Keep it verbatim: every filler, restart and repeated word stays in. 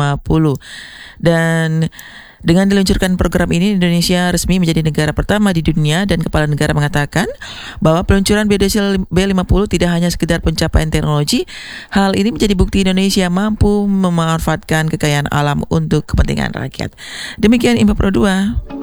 lima puluh. Dan dengan diluncurkan program ini, Indonesia resmi menjadi negara pertama di dunia dan kepala negara mengatakan bahwa peluncuran biodiesel B lima puluh tidak hanya sekedar pencapaian teknologi, hal ini menjadi bukti Indonesia mampu memanfaatkan kekayaan alam untuk kepentingan rakyat. Demikian Info Pro dua.